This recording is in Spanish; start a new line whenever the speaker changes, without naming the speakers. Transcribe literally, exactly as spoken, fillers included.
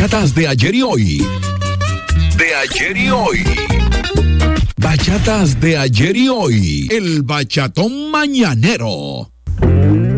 bachatas de ayer y hoy. De ayer y hoy. Bachatas de ayer y hoy. El bachatón mañanero.